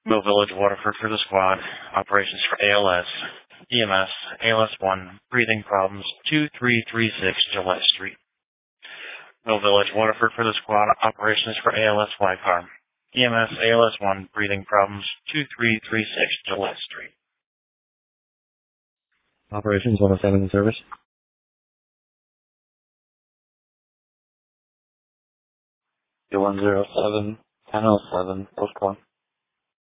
Mill Village, Waterford for the squad. Operations for ALS. EMS, ALS-1, breathing problems, 2336 Gillette Street. Mill Village, Waterford for the squad. Operations for ALS-Y car. EMS, ALS-1, breathing problems, 2336 Gillette Street. Operations 107 in service. 107, 1007, postcode.